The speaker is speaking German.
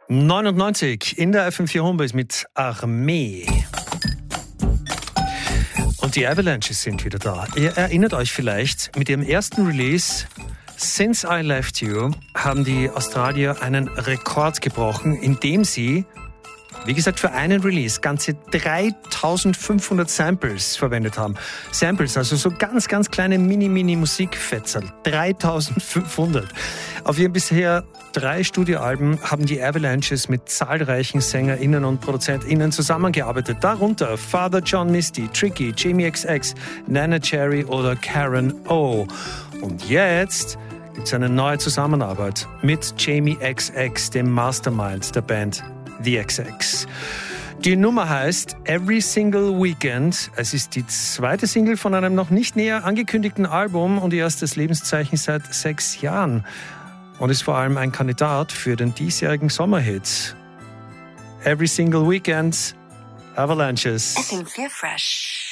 99 in der FM4 Homebase mit Armee. Und die Avalanches sind wieder da. Ihr erinnert euch vielleicht, mit ihrem ersten Release Since I Left You haben die Australier einen Rekord gebrochen, indem sie, wie gesagt, für einen Release ganze 3500 Samples verwendet haben. Samples, also so ganz, ganz kleine Mini-Musikfetzerl. 3500. Auf ihren bisher 3 Studioalben haben die Avalanches mit zahlreichen SängerInnen und ProduzentInnen zusammengearbeitet. Darunter Father John Misty, Tricky, Jamie XX, Nana Cherry oder Karen O. Und jetzt gibt es eine neue Zusammenarbeit mit Jamie XX, dem Mastermind der Band The XX. Die Nummer heißt Every Single Weekend. Es ist die zweite Single von einem noch nicht näher angekündigten Album und ihr erstes Lebenszeichen seit 6 Jahren. Und ist vor allem ein Kandidat für den diesjährigen Sommerhit. Every Single Weekend, Avalanches. FM4 Fresh.